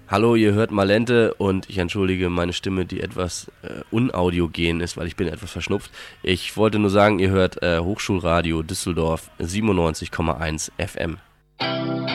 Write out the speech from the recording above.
Hallo, ihr hört Malente und ich entschuldige meine Stimme, die etwas unaudiogen ist, weil ich bin etwas verschnupft. Ich wollte nur sagen, ihr hört Hochschulradio Düsseldorf 97,1 FM.